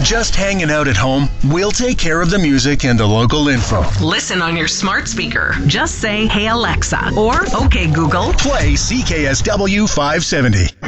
Just hanging out at home? We'll take care of the music and the local info. Listen on your smart speaker. Just say, "Hey Alexa," or "Okay Google." Play CKSW 570.